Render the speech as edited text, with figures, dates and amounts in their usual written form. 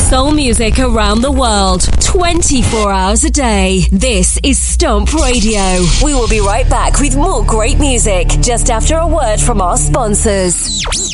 soul music around the world, 24 hours a day. This is Stomp Radio. We will be right back with more great music just after a word from our sponsors.